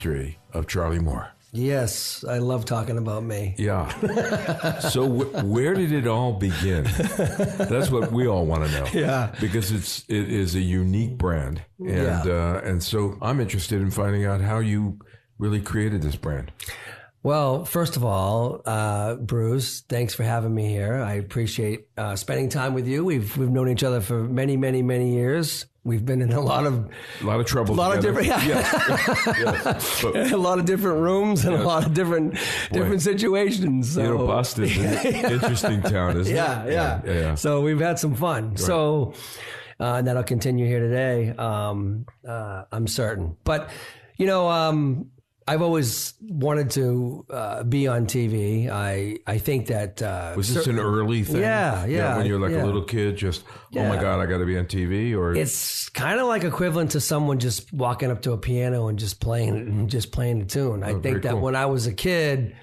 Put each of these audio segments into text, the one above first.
history of Charlie Moore. Yes, I love talking about me. Yeah. So where did it all begin? That's what we all want to know. Yeah. Because it is a unique brand, and so I'm interested in finding out how you really created this brand. Well, first of all, Bruce, thanks for having me here. I appreciate spending time with you. We've known each other for many, many, many years. We've been in a lot of trouble, a lot together. of different, yes. But, a lot of different rooms and a lot of different situations. So. Boston's an interesting town, isn't it? Yeah. So we've had some fun. Right. So and that'll continue here today. I'm certain, but I've always wanted to be on TV. I think that was this an early thing? Yeah. When you're like a little kid, just oh my God, I got to be on TV. Or it's kind of like equivalent to someone just walking up to a piano and just playing the tune. I think that when I was a kid,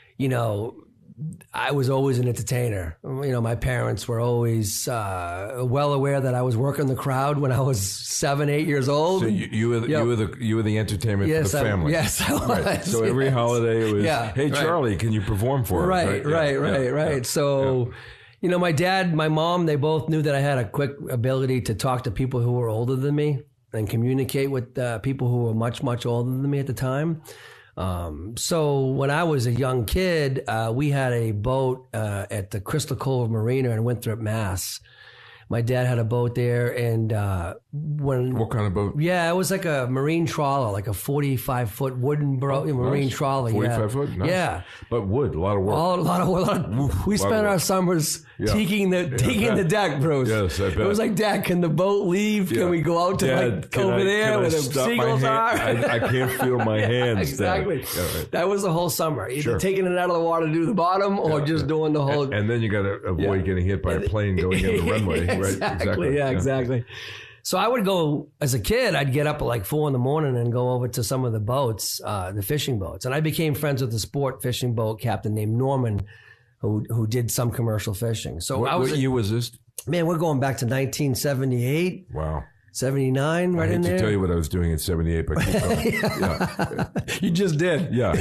I was always an entertainer. My parents were always well aware that I was working the crowd when I was 7, 8 years old. So you were the entertainment for the family. Yes, I was. Right. So every holiday it was, hey Charlie, can you perform for us? Right. So, my mom, they both knew that I had a quick ability to talk to people who were older than me and communicate with people who were much, much older than me at the time. So when I was a young kid, we had a boat at the Crystal Cove Marina in Winthrop, Mass. My dad had a boat there, and what kind of boat? Yeah, it was like a marine trawler, like a 45-foot wooden marine trawler. 45 foot, nice. Yeah, but wood, a lot of work. A lot of wood. We spent our summers teaking the deck, Bruce. Yes, I bet. It was like, Dad, can the boat leave? Can we go out to Dad, over there where the seagulls are? I can't feel my hands. Exactly. That was the whole summer. Either taking it out of the water to do the bottom, or just doing the whole. And then you got to avoid getting hit by a plane going in the runway. Right? Exactly. Yeah, exactly. So I would go, as a kid, I'd get up at like 4 a.m. and go over to some of the boats, the fishing boats. And I became friends with a sport fishing boat captain named Norman, who did some commercial fishing. So what year was this? Man, we're going back to 1978. Wow. 79, right in there. I hate to tell you what I was doing in 78, but keep going. You just did. Yeah.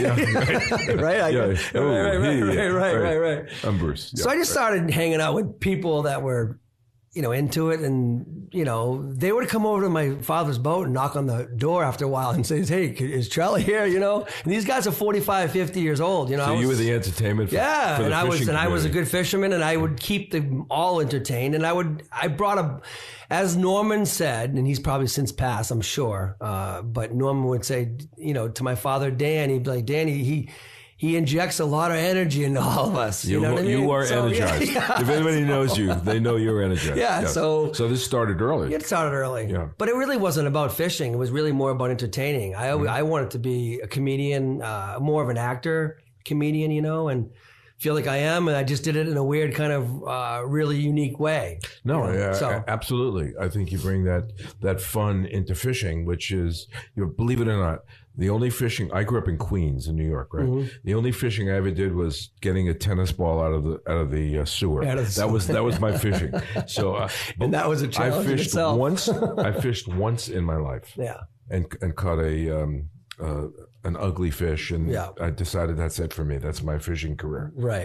Right. I'm Bruce. So I just started hanging out with people that were into it, and they would come over to my father's boat and knock on the door after a while and say, "Hey, is Charlie here?" And these guys are 45, 50 years old. So you were the entertainment. For the I was a good fisherman, and I would keep them all entertained. And I brought as Norman said, and he's probably since passed, I'm sure. But Norman would say, to my father Dan, he'd be like, Danny, he injects a lot of energy into all of us. You know what I mean? You are energized. If anybody knows you, they know you're energized. Yeah. So this started early. It started early. Yeah. But it really wasn't about fishing. It was really more about entertaining. I wanted to be a comedian, more of an actor, comedian, and feel like I am. And I just did it in a weird kind of really unique way. No, absolutely. I think you bring that fun into fishing, which is, believe it or not, the only fishing, I grew up in Queens in New York, right? Mm-hmm. The only fishing I ever did was getting a tennis ball out of the sewer. That was my fishing. So, and that was a challenge in itself. I fished once in my life. Yeah. And caught an ugly fish, and I decided that's it for me. That's my fishing career. Right.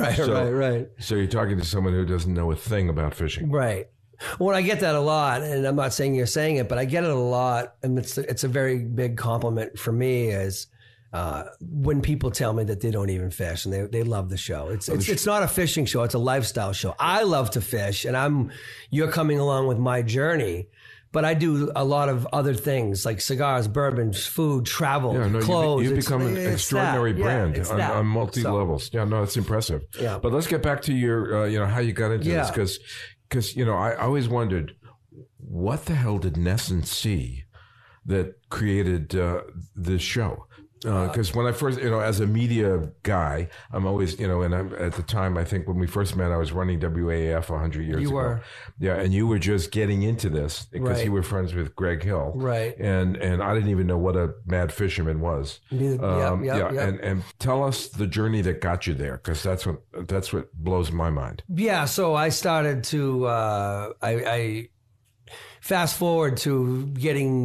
So you're talking to someone who doesn't know a thing about fishing. Right. Well, I get that a lot, and I'm not saying you're saying it, but I get it a lot, and it's a very big compliment for me is when people tell me that they don't even fish and they love the show. It's not a fishing show; it's a lifestyle show. I love to fish, and you're coming along with my journey. But I do a lot of other things like cigars, bourbons, food, travel, clothes. You've become an extraordinary brand on multi levels. Yeah, no, it's impressive. Yeah. But let's get back to your, how you got into this, because I always wondered, what the hell did Nesson see that created this show? Because when I first, as a media guy, I'm always, and at the time, I think when we first met, I was running WAAF 100 years ago. You were. Yeah, and you were just getting into this because you were friends with Greg Hill. Right. And I didn't even know what a mad fisherman was. And tell us the journey that got you there, because that's what blows my mind. Yeah, so I started to, I fast forward to getting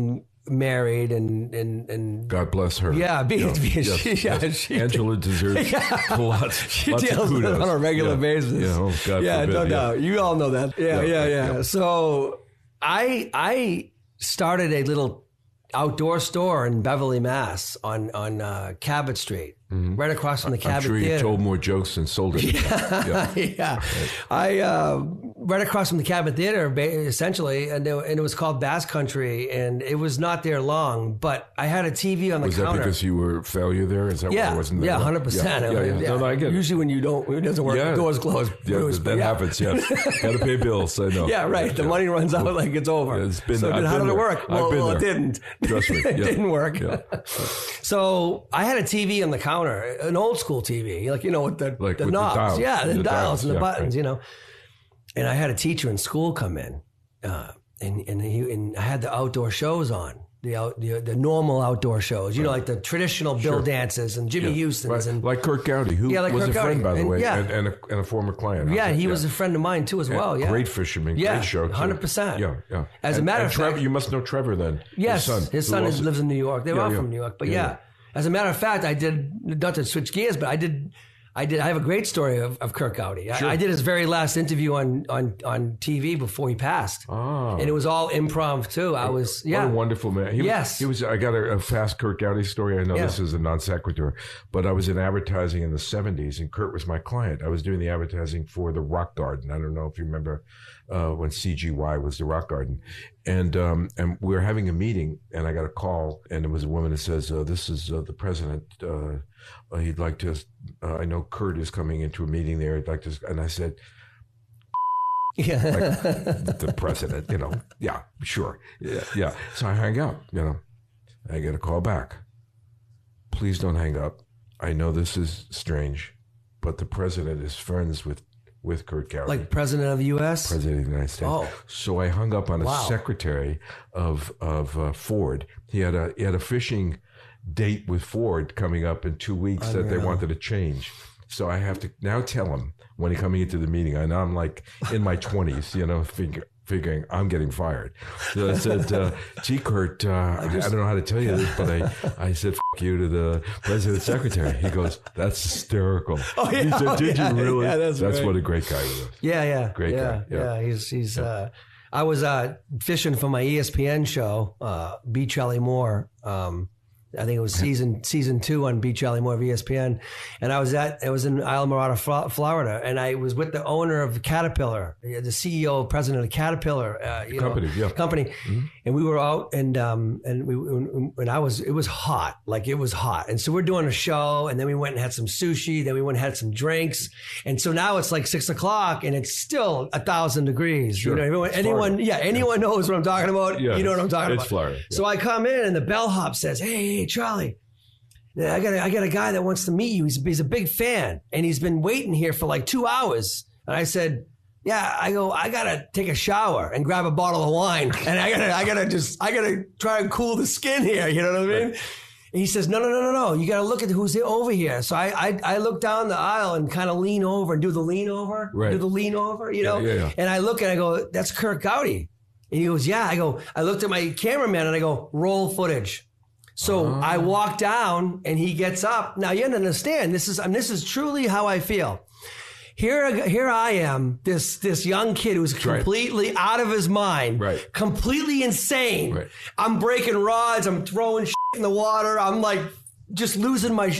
married and God bless her. Yeah, Angela deserves lots of kudos on a regular basis. God forbid, no doubt. You all know that. Yeah. So I started a little outdoor store in Beverly, Mass, on Cabot Street, right across from the Cabot Theater. I'm sure you told more jokes than sold it. Yeah. I right across from the Cabot Theater, essentially, and it was called Bass Country, and it was not there long, but I had a TV on the counter. Was that because you were a failure there? Is that why it wasn't there? Yeah, 100%. No, I get it. Usually when it doesn't work, the door's closed. That happens, yes. Got to pay bills, I know. Yeah, right. The money runs out like it's over. It's been, so how did it work? Well, it didn't. Trust me. It didn't work. Yeah. So I had a TV on the counter, an old school TV, with the knobs. The dials. Yeah, the dials and the buttons, right. And I had a teacher in school come in, and I had the outdoor shows on, the normal outdoor shows, like the traditional Bill Dances and Jimmy Houston's, and like Kurt Gowdy, who was a friend, by the way, and a former client. Yeah, he was a friend of mine too as well. Yeah, great fisherman, great show, 100%. Yeah. As a matter of fact, you must know Trevor then. Yes, his son lives in New York. They're all from New York, but as a matter of fact, I did, not to switch gears, but I have a great story of Kurt Gowdy. Sure. I did his very last interview on TV before he passed. And it was all improv too. What a wonderful man. He was, I got a fast Kurt Gowdy story. I know this is a non sequitur, but I was in advertising in the 70s and Kurt was my client. I was doing the advertising for the Rock Garden. I don't know if you remember when CGY was the Rock Garden. And we were having a meeting and I got a call and it was a woman that says, this is the president. He'd like to, I know Kurt is coming into a meeting there. He'd like to, and I said, the president, yeah, sure. Yeah. So I hang up, I get a call back. Please don't hang up. I know this is strange, but the president is friends with Kurt Gowdy. Like president of the U.S.? President of the United States. Oh. So I hung up on a secretary of Ford. He had a fishing date with Ford coming up in 2 weeks that they wanted to change. So I have to now tell him when he's coming into the meeting. I know I'm like in my 20s, figuring I'm getting fired. So I said, gee, Kurt, I don't know how to tell you this, but I said, F you to the president's secretary. He goes, that's hysterical. Oh, yeah. He said, did you really? Yeah, that's what a great guy he was. Yeah. Great guy. Yeah. He's I was fishing for my ESPN show, Beat Charlie Moore. I think it was season 2 on Beat Charlie Moore of ESPN. And it was in Islamorada, Florida. And I was with the owner of Caterpillar, the CEO, president of Caterpillar, company. Mm-hmm. And we were out it was hot. Like it was hot. And so we're doing a show and then we went and had some sushi. Then we went and had some drinks. And so now it's like 6:00 and it's still 1,000 degrees. Sure. Anyone knows what I'm talking about. Yeah, you know what I'm talking about. It's Florida. Yeah. So I come in and the bellhop says, hey, Charlie, I got a guy that wants to meet you. He's a big fan and he's been waiting here for like 2 hours. And I said, yeah, I gotta take a shower and grab a bottle of wine and I gotta try and cool the skin here. You know what I mean? Right. And he says, no. You gotta look at who's over here. So I look down the aisle and kind of lean over and do the lean over, Yeah. And I look and I go, that's Kurt Gowdy. And he goes, yeah. I looked at my cameraman and I go, roll footage. So I walk down and he gets up. Now you understand, this is truly how I feel. Here I am, this young kid who's completely out of his mind, completely insane. Right. I'm breaking rods, I'm throwing shit in the water. I'm like just losing my,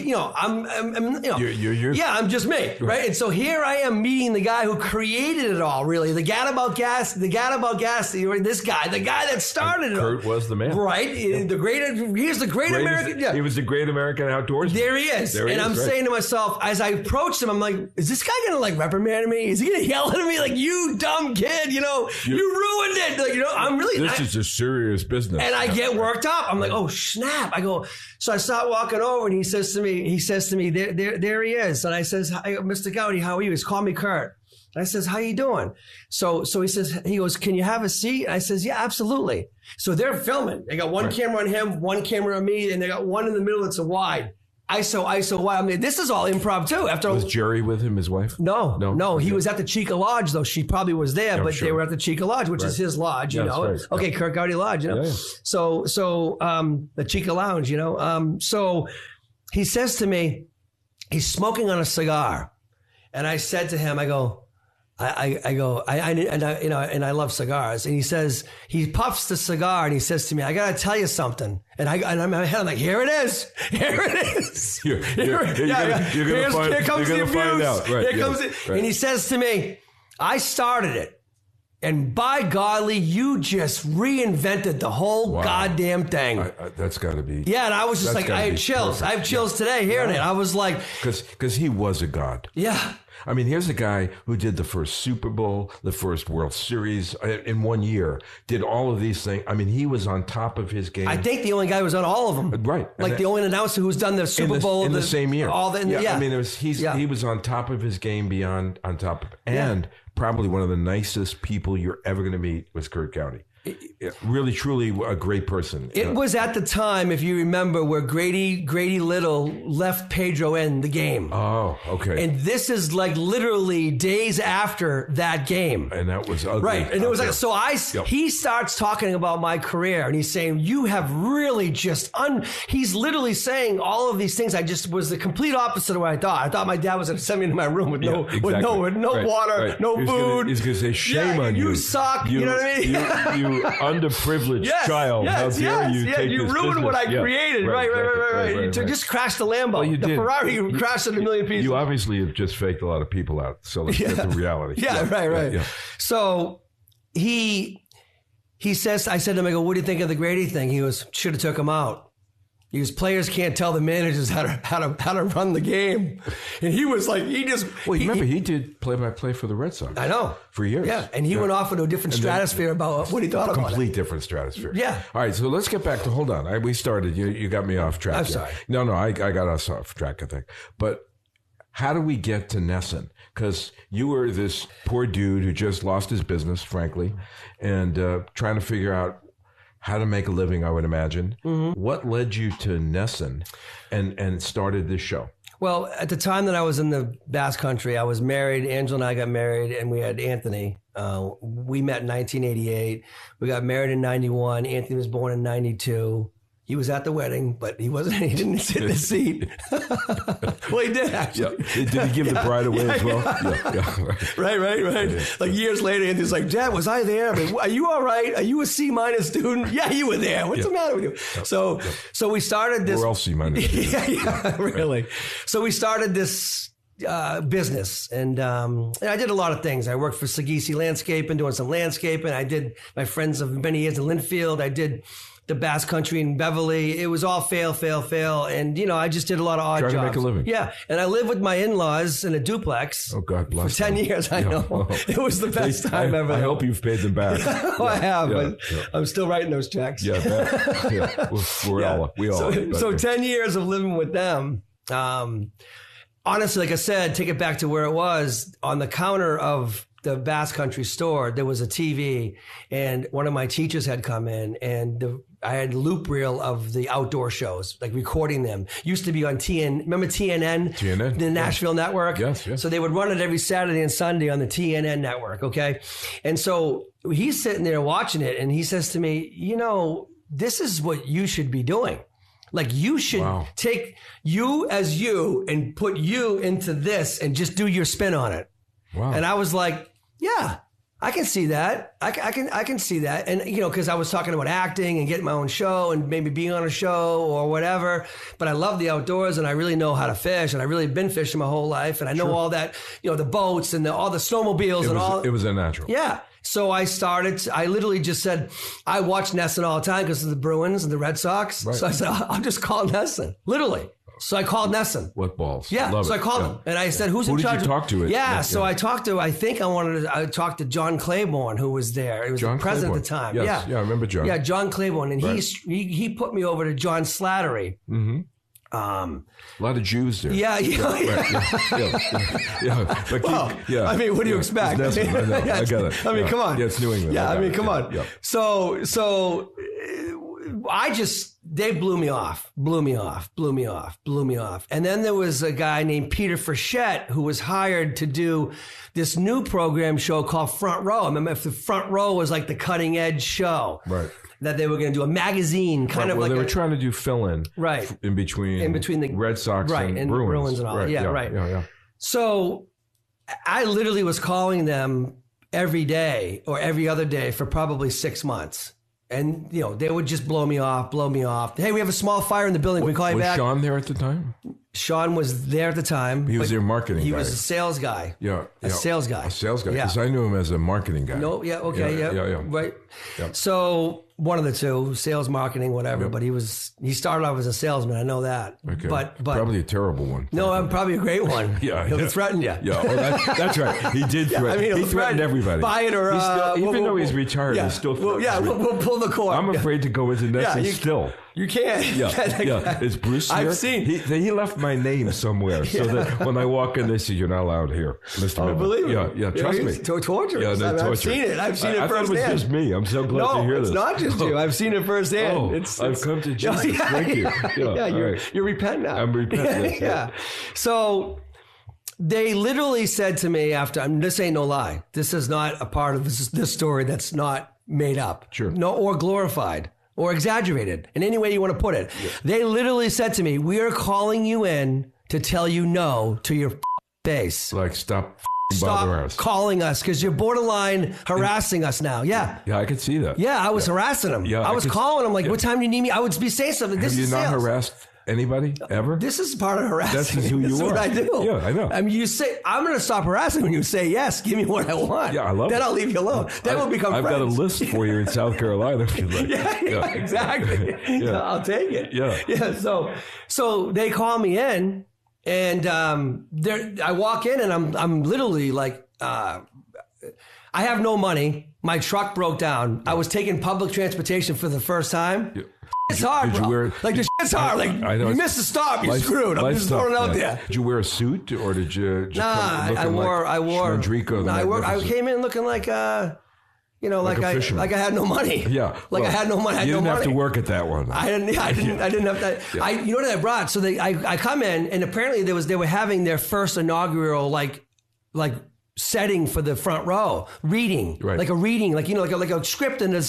I'm just me, right? And so here I am meeting the guy who created it all, really. The Gadabout Gas, this guy, the guy that started it all. Kurt was the man. Right. Yeah. He's the great American. Yeah. He was the great American outdoorsman. There he is. I'm saying to myself, as I approached him, I'm like, is this guy going to like reprimand me? Is he going to yell at me like, you dumb kid, you ruined it. Like, I'm really. This is a serious business. And I get worked up. I'm like, oh, snap. So I start walking over and he says to me, there he is. And I says, hi, Mr. Gowdy, how are you? He's called me Kurt. And I says, how you doing? So he goes, can you have a seat? And I says, yeah, absolutely. So they're filming. They got one camera on him, one camera on me, and they got one in the middle that's a wide. I mean, this is all improv too. After Was Jerry with him, his wife? No. He was at the Chica Lodge, though. She probably was there, but they were at the Chica Lodge, which is his lodge, you know. Right. Okay, Kirk Gowdy Lodge, you know. Yeah. So the Chica Lounge, you know. So he says to me, he's smoking on a cigar, and I said to him, I go, I love cigars. And he says, he puffs the cigar and he says to me, I got to tell you something. And I'm in my head, I'm like, here it is. Here it is. You're going to find out. Right, here comes it. Right. And he says to me, I started it. And by golly, you just reinvented the whole goddamn thing. That's got to be. Yeah, and I was just like, I have chills. Perfect. I have chills today hearing it. I was like. Because he was a god. Yeah. I mean, here's a guy who did the first Super Bowl, the first World Series in 1 year, did all of these things. I mean, he was on top of his game. I think the only guy who was on all of them. Right. Like the only announcer who's done the Super Bowl. In the same year. Yeah. I mean, he was on top of his game beyond on top of. And probably one of the nicest people you're ever going to meet was Kirk Gowdy. Really, truly a great person. It was at the time, if you remember, where Grady Little left Pedro in the game. Oh, okay. And this is like literally days after that game. And that was ugly. Right. And it was like, so he starts talking about my career and he's saying, you have really just, he's literally saying all of these things. I just was the complete opposite of what I thought. I thought my dad was going to send me to my room with no water, no food. He's going to say, shame on you. You suck. You know what I mean? You underprivileged child. How dare you take you this ruined business. what I created. Right. You just crashed the Lambo. Well, you the did. Ferrari, you crashed in a million pieces. You obviously have just faked a lot of people out. So let's get the reality. Right. Yeah. So he says, I said to him, I go, what do you think of the Grady thing? He goes, should have took him out. Because players can't tell the managers how to run the game, and he was like, he did play-by-play for the Red Sox. I know for years. Yeah, and he went off into a different stratosphere about what he thought about it. Complete different stratosphere. Yeah. All right, so let's get back to. Hold on, we started. You got me off track. I'm sorry. No, I got us off track. I think, but how do we get to NESN? Because you were this poor dude who just lost his business, frankly, and trying to figure out how to make a living, I would imagine. Mm-hmm. What led you to NESN and started this show? Well, at the time that I was in the Basque Country, I was married. Angela and I got married, and we had Anthony. We met in 1988. We got married in 91. Anthony was born in 92. He was at the wedding, but he didn't sit in the seat. Well, he did, actually. Yeah. Did he give the bride away as well? Yeah. Right. Yeah. Like years later, Anthony's like, Dad, was I there? I mean, are you all right? Are you a C- student? Yeah, you were there. What's the matter with you? So we started this. We're all C-. Really. So we started this business, and I did a lot of things. I worked for Sagisi Landscaping, doing some landscaping. I did my friends of many years in Linfield. I did the Basque Country in Beverly. It was all fail. And, I just did a lot of odd jobs. Trying to make a living. Yeah. And I lived with my in-laws in a duplex. Oh, God bless for 10 years, I know. Oh. It was the best time ever. I hope you've paid them back. I have, but I'm still writing those checks. Yeah, we all. So 10 years of living with them. Honestly, like I said, take it back to where it was. On the counter of the Basque Country store, there was a TV, and one of my teachers had come in, and I had loop reel of the outdoor shows, like recording them. Used to be on remember TNN? TNN. The Nashville network? Yes. So they would run it every Saturday and Sunday on the TNN network, okay? And so he's sitting there watching it, and he says to me, this is what you should be doing. Like, you should take you as you and put you into this and just do your spin on it. Wow. And I was like, yeah, I can see that. I can see that. And, because I was talking about acting and getting my own show and maybe being on a show or whatever. But I love the outdoors, and I really know how to fish, and I really been fishing my whole life. And I know all that, the boats and all the snowmobiles It was a natural. Yeah. So I literally just said, I watch NESN all the time because of the Bruins and the Red Sox. Right. So I said, I'll just call NESN. Literally. So I called NESN. What balls? Yeah. Love so it. I called him, and I said, "Who's in charge?" Who did you talk to? Yeah. So I talked to. I talked to John Claiborne, who was there. It was the president at the time. Yes. Yeah, I remember John. Yeah, John Claiborne, and he put me over to John Slattery. Mm-hmm. A lot of Jews there. Yeah. I mean, what do you expect? I get it. I mean, come on. Yeah, it's New England. Yeah, come on. Yeah. So I just they blew me off. And then there was a guy named Peter Frechette who was hired to do this new program show called Front Row. I remember if the Front Row was like the cutting edge show. Right. That they were going to do a magazine kind of like they were trying to do fill-in. Right. In between the Red Sox and Bruins. And all. Right. Yeah, right. Yeah. So I literally was calling them every day or every other day for probably 6 months. And, you know, they would just blow me off. Hey, we have a small fire in the building. Can we call you back? Was Sean there at the time? Sean was there at the time. He was their marketing guy. He was a sales guy. Yeah. A sales guy. Because I knew him as a marketing guy. No, yeah, okay, yeah. Right. Yeah. So one of the two, sales, marketing, whatever. Yep. But he started off as a salesman. I know that. Okay. But probably a terrible one. No, I'm probably a great one. He'll threaten you. Yeah, that's right. He did threaten. He threatened everybody. Buy it or even though he's retired, he's still threatening. We'll pull the cord. I'm afraid to go into Nesson still. You can't. Yeah. Is Bruce here? I've seen. He left my name somewhere so that when I walk in, they say, "You're not allowed here, Mr. Oh, believe me. Yeah, trust me. Torturous. I've seen it. I've seen it firsthand. I thought it was just me. I'm so glad to hear this. No, it's not just you. I've seen it firsthand. I've come to Jesus. Thank you. You're repent now. I'm repentant. Yeah. So they literally said to me after, this ain't no lie. This is not a part of this story that's not made up. Sure. No, or glorified or exaggerated in any way you want to put it. Yeah. They literally said to me, we are calling you in to tell you no to your face. Like, stop calling us because you're borderline harassing us now. Yeah. Yeah, I could see that. Yeah, I was harassing them. Yeah, I was calling them like, what time do you need me? I would be saying something. Have you not harassed anybody ever? This is part of harassing. This is who you are. What I do. Yeah, I know. I mean, you say, I'm going to stop harassing when you say yes. Give me what I want. Yeah, I love then it. I'll leave you alone. Then we'll become friends. I've got a list for you in South Carolina if you'd like. Yeah, exactly. Yeah. I'll take it. Yeah. So they call me in, and I walk in, and I'm literally like, I have no money. My truck broke down. I was taking public transportation for the first time. Yeah. It's hard, bro. Like, the shit's hard. Like, you missed a stop, you're screwed. I'm just throwing it out there. Did you wear a suit, or did you just I wore Schmendrico? I came in looking like like I had no money. Yeah. I had no money. You didn't have to work at that one. I didn't have that. Yeah. You know what I brought? So I come in, and apparently they were having their first inaugural like setting for the Front Row reading, right. Like a reading, like a script in a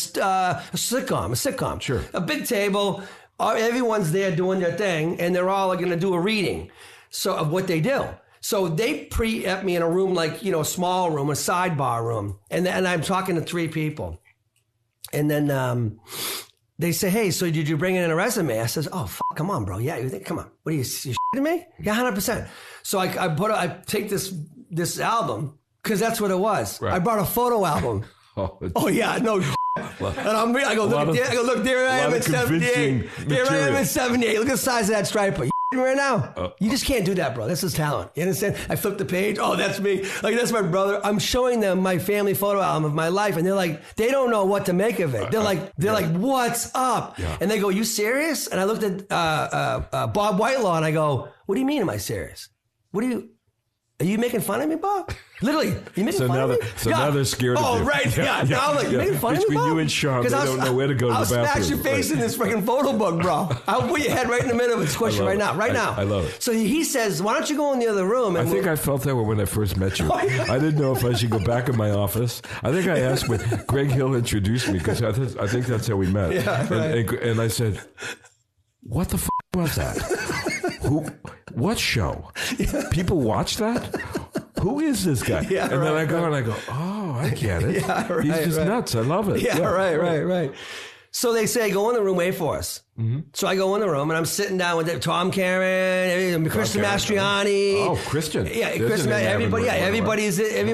sitcom. Sure. A big table, everyone's there doing their thing, and they're all going to do a reading. So of what they do. So they pre-ep me in a room like, a small room, a sidebar room, and I'm talking to 3 people, and then they say, hey, so did you bring in a resume? I says, oh, come on, bro. Yeah, come on. What are you shitting me? Yeah, 100%. So I take this album, because that's what it was. Right. I brought a photo album. Yeah, no. And I go, look, there I am at 78. There I am at 78. Look at the size of that striper. You right now. You just can't do that, bro. This is talent. You understand? I flip the page. Oh, that's me. Like, that's my brother. I'm showing them my family photo album of my life, and they're like, they don't know what to make of it. They're like, what's up? Yeah. And they go, you serious? And I looked at Bob Whitelaw, and I go, what do you mean, am I serious? Are you making fun of me, Bob? Literally, you making fun of me? So now they're scared of you. Oh, right. Yeah. Now I'm like, you making fun of me, Bob? Between you and Sean, they don't know where to go to the bathroom. I'll smash your face in this freaking photo book, bro. I'll put your head right in the middle of it. Squish it right now. I love it. So he says, why don't you go in the other room? And I think I felt that way when I first met you. I didn't know if I should go back in my office. I think I asked when Greg Hill introduced me, because I think that's how we met. Yeah, right. And I said, what the f*** was that? What show? People watch that? Who is this guy? Yeah, and then I go, oh, I get it. Yeah, right, he's just nuts. I love it. Yeah, right. So they say, go in the room, wait for us. Mm-hmm. So I go in the room, and I'm sitting down with Tom Caron, Christian Mastriani. Oh, Christian. Yeah, Christian. Everybody. Yeah, everybody's.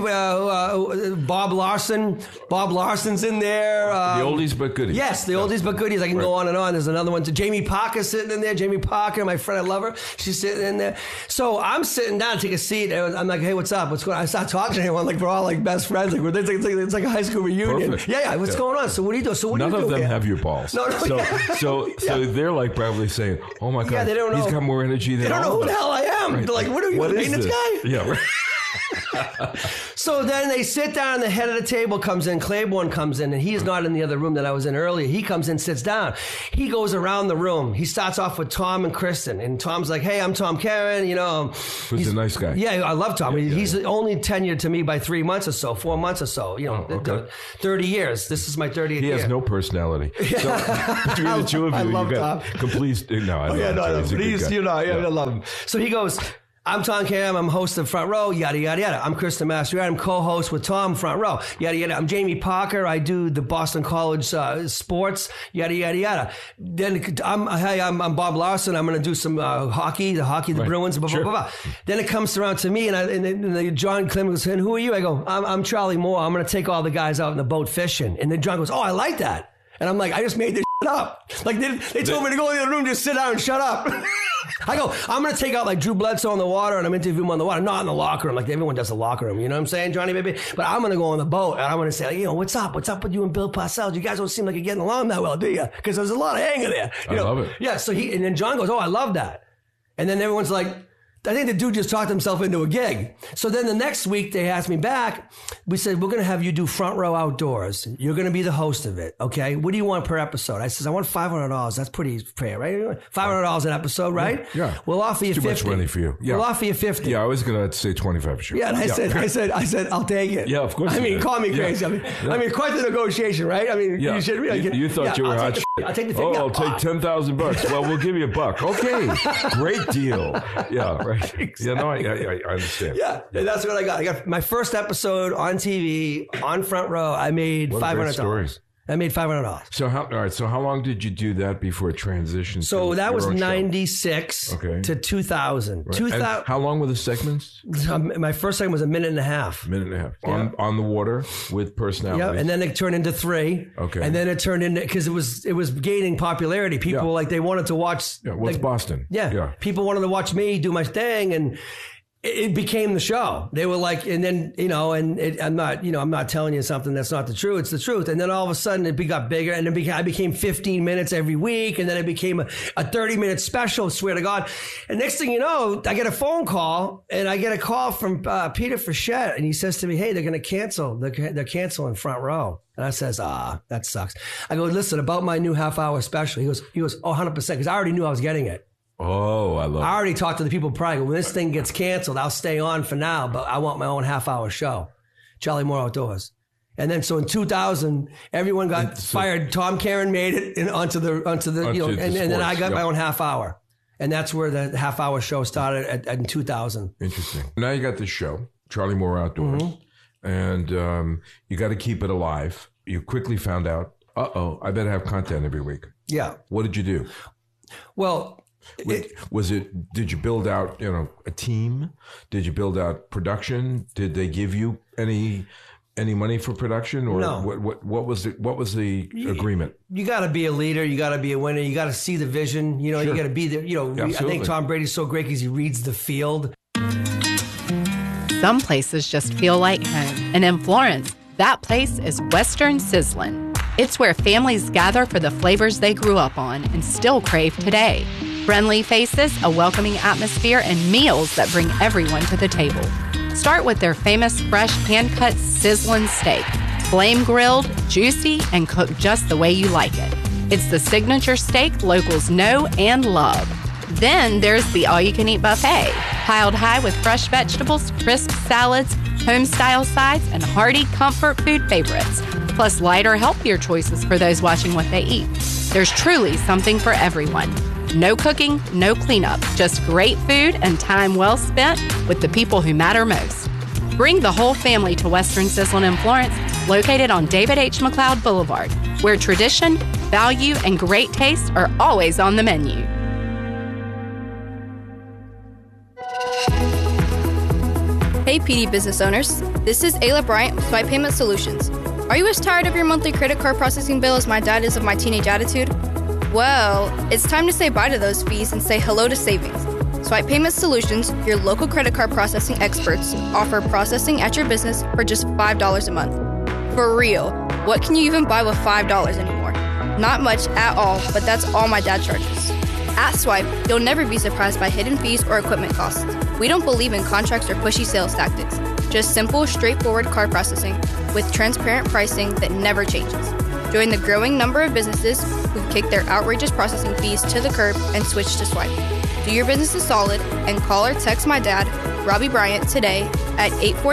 Bob Larson. Bob Larson's in there. The oldies but goodies. Yes, the oldies but goodies. I can go on and on. There's another one. Jamie Parker sitting in there. Jamie Parker, my friend, I love her. She's sitting in there. So I'm sitting down, take a seat. I'm like, hey, what's up? What's going on? I start talking to everyone like we're all like best friends. Like it's like a high school reunion. Perfect. Yeah. What's going on? So what do you do? So what None do you do? None of them have your balls. No. So they're like probably saying, "Oh my God, they don't know. He's got more energy than all of us." They don't know who the hell I am. Right. They're like, "What are you, a maintenance guy?" Yeah. Right. So then they sit down, the head of the table comes in, Claiborne comes in, and he is not in the other room that I was in earlier. He comes in, sits down. He goes around the room. He starts off with Tom and Kristen, and Tom's like, hey, I'm Tom Caron, Who's a nice guy. Yeah, I love Tom. He's only tenured to me by 3 months or so, 4 months or so, 30 years. This is my 30th year. He has no personality. So between the two of you, you got complete. No, I know. I love him. So he goes, I'm Tom Caron. I'm host of Front Row, yada, yada, yada. I'm Kristen Mastriani. I'm co-host with Tom, Front Row, yada, yada. I'm Jamie Parker. I do the Boston College sports, yada, yada, yada. Then I'm Bob Larson. I'm going to do some hockey, the Bruins, blah, blah, blah, blah. Then it comes around to me, and John Clemens goes, and who are you? I go, I'm Charlie Moore. I'm going to take all the guys out in the boat fishing. And then John goes, oh, I like that. And I'm like, I just made this up. Like they told me to go in the other room, just sit down and shut up. I go, I'm going to take out like Drew Bledsoe on the water, and I'm interviewing him on the water, not in the locker room. Like everyone does the locker room. You know what I'm saying, Johnny, baby? But I'm going to go on the boat, and I'm going to say, what's up? What's up with you and Bill Parcells? You guys don't seem like you're getting along that well, do you? Because there's a lot of anger there. I love it. Yeah. So and then John goes, oh, I love that. And then everyone's like, I think the dude just talked himself into a gig. So then the next week they asked me back. We said, we're going to have you do Front Row Outdoors. You're going to be the host of it. Okay. What do you want per episode? I said, I want $500. That's pretty fair, right? $500 an episode, right? Yeah. We'll offer you too 50. Much money for you. Yeah. We'll offer you 50. Yeah. I was going to say 25 for sure. Yeah. And I said, I'll take it. Yeah, of course. I mean, call me crazy. Yeah. I mean, quite the negotiation, right? I mean, you should really. You thought you were hot shit. I'll take the 50. I'll take $10,000. Well, we'll give you $1. Okay. Great deal. Yeah. Right. Exactly. Yeah. No, I understand. Yeah, and that's what I got. I got my first episode on TV on Front Row. I made $500. I made $500. So how long did you do that before it transitioned? So that was 96 to 2000. Right. How long were the segments? My first segment was a minute and a half. On the water with personalities. Yeah, and then it turned into 3. Okay. And then it turned into, because it was gaining popularity. People they wanted to watch. Yeah, what's Boston? Yeah. People wanted to watch me do my thing, and it became the show. They were like, and then, I'm not telling you something that's not the truth. It's the truth. And then all of a sudden it got bigger, and I became 15 minutes every week. And then it became a 30-minute special, swear to God. And next thing you know, I get a phone call, and I get a call from Peter Frechette, and he says to me, hey, they're going to cancel. They're canceling Front Row. And I says, that sucks. I go, listen, about my new half-hour special. He goes, oh, 100%, because I already knew I was getting it. Oh, I love it. I already talked to the people prior. When this thing gets canceled, I'll stay on for now, but I want my own half-hour show, Charlie Moore Outdoors. And then so in 2000, everyone got fired. Tom Caron made it onto the and then I got my own half hour. And that's where the half-hour show started in 2000. Interesting. Now you got this show, Charlie Moore Outdoors, and you got to keep it alive. You quickly found out, I better have content every week. Yeah. What did you do? Well, did you build out, a team? Did you build out production? Did they give you any money for production, or no? What was the agreement? You got to be a leader. You got to be a winner. You got to see the vision. You got to be there. I think Tom Brady's so great because he reads the field. Some places just feel like home, and in Florence, that place is Western Sizzlin'. It's where families gather for the flavors they grew up on and still crave today. Friendly faces, a welcoming atmosphere, and meals that bring everyone to the table. Start with their famous fresh hand-cut sizzling steak. Flame grilled, juicy, and cooked just the way you like it. It's the signature steak locals know and love. Then there's the all-you-can-eat buffet, piled high with fresh vegetables, crisp salads, home-style sides, and hearty comfort food favorites, plus lighter, healthier choices for those watching what they eat. There's truly something for everyone. No cooking, no cleanup, just great food and time well spent with the people who matter most. Bring the whole family to Western Sizzlin' in Florence, located on David H. McLeod Boulevard, where tradition, value, and great taste are always on the menu. Hey PD business owners, this is Ayla Bryant with Swipe Payment Solutions. Are you as tired of your monthly credit card processing bill as my dad is of my teenage attitude? Well, it's time to say bye to those fees and say hello to savings. Swipe Payment Solutions, your local credit card processing experts, offer processing at your business for just $5 a month. For real, what can you even buy with $5 anymore? Not much at all, but that's all my dad charges. At Swipe, you'll never be surprised by hidden fees or equipment costs. We don't believe in contracts or pushy sales tactics. Just simple, straightforward card processing with transparent pricing that never changes. Join the growing number of businesses who've kicked their outrageous processing fees to the curb and switched to Swipe. Do your business a solid and call or text my dad, Robbie Bryant, today at